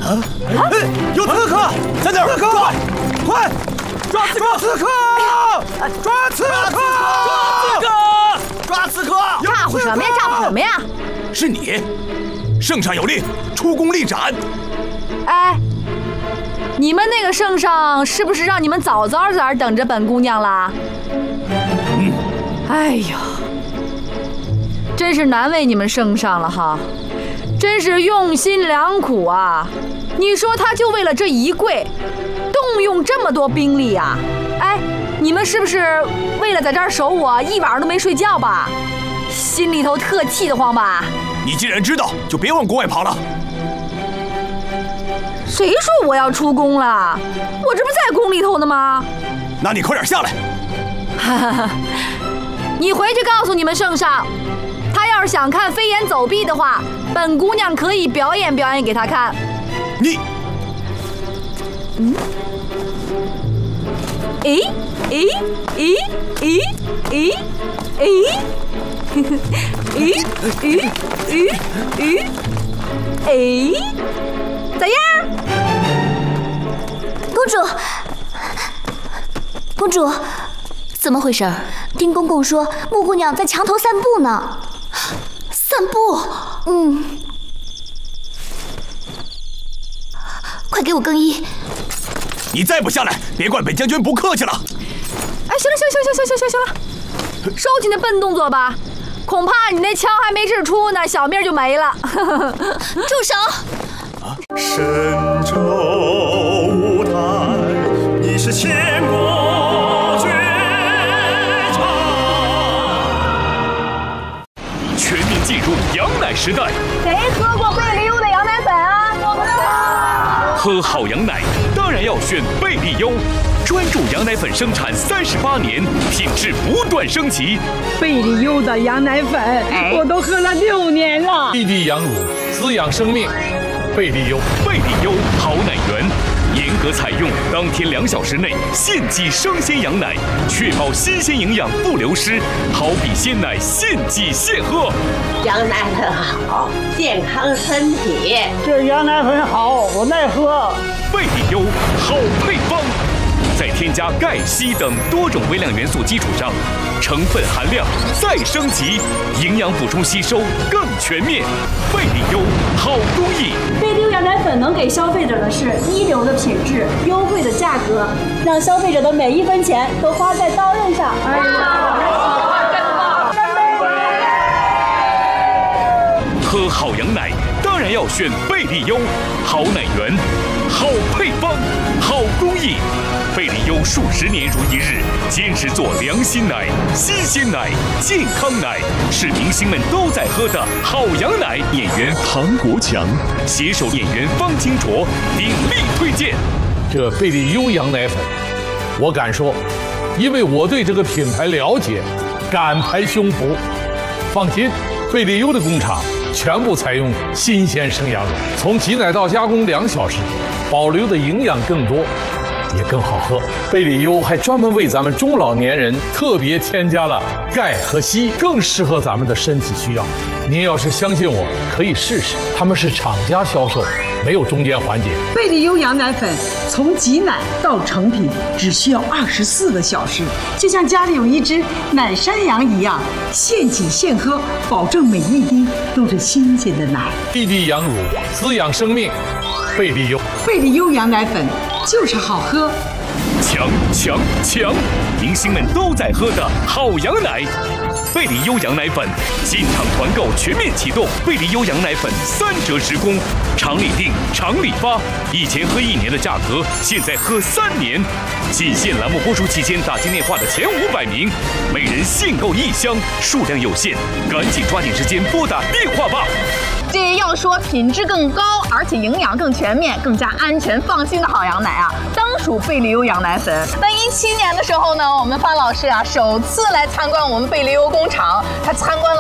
有刺客，在哪儿？刺客，快！抓刺客！刺客！抓刺客！抓刺客！ 咋呼什么呀？咋呼什么呀？ 是你，圣上有令，出宫立斩。 哎，你们那个圣上是不是让你们早早在这儿等着本姑娘啦？哎呦，真是难为你们圣上了哈，真是用心良苦啊！你说他就为了这一跪，动用这么多兵力呀？哎，你们是不是为了在这儿守我，一晚上都没睡觉吧？心里头特气得慌吧？ 你既然知道，就别往国外跑了。 谁说我要出宫了？我这不在宫里头呢吗？ 那你快点下来。 哈哈哈。你回去告诉你们圣上，他要是想看飞檐走壁的话，本姑娘可以表演表演给他看。 你， 咋样？ 公主，怎么回事？丁公公说穆姑娘在墙头散步呢。散步？快给我更衣！ 你再不下来，别怪本将军不客气了。 哎，行了，收起那笨动作吧，恐怕你那枪还没掷出呢，小命就没了。 住手！ 神州舞台，你是千国绝唱。 全面进入羊奶时代。 谁喝过贝利优的羊奶粉啊？我们喝好羊奶当然要选贝利优，专注羊奶粉生产38年，品质不断升级。 贝利优的羊奶粉，我都喝了6年了。 一滴羊乳，滋养生命。贝利优， 贝利优好奶源，严格采用当天2小时内现挤生鲜羊奶，确保新鲜营养不流失，好比鲜奶现挤现喝。 羊奶粉好，健康身体。 这羊奶粉好，我爱喝。 贝利优好配方，在添加钙、硒等多种微量元素基础上，成分含量再升级，营养补充吸收更全面。贝利优好工艺。 贝利优羊奶粉能给消费者的是一流的品质、优惠的价格，让消费者的每1分钱都花在刀刃上。 喝好羊奶当然要选贝利优，好奶源，好配方，好工艺。贝利优数10年如一日，坚持做良心奶、新鲜奶、健康奶，是明星们都在喝的好羊奶。演员唐国强携手演员方清卓鼎力推荐这贝利优羊奶粉，我敢说，因为我对这个品牌了解，敢拍胸脯。放心，贝利优的工厂全部采用新鲜生羊乳，从挤奶到加工2小时，保留的营养更多，也更好喝。贝利优还专门为咱们中老年人特别添加了钙和硒，更适合咱们的身体需要。您要是相信我，可以试试，他们是厂家销售，没有中间环节。 贝利优羊奶粉从挤奶到成品只需要24个小时，就像家里有一只奶山羊一样，现挤现喝，保证每一滴都是新鲜的奶。 一滴羊乳，滋养生命。贝利优， 贝利优羊奶粉就是好喝。 强！明星们都在喝的好羊奶。贝利优羊奶粉进场团购全面启动，贝利优羊奶粉3折直供，厂里订，厂里发。以前喝1年的价格，现在喝3年。仅限栏目播出期间打进电话的前500名，每人限购1箱，数量有限，赶紧抓紧时间拨打电话吧。 这要说品质更高，而且营养更全面、更加安全放心的好羊奶啊，当属贝利优羊奶粉。那17年的时候呢，我们方老师啊首次来参观我们贝利优工厂，他参观了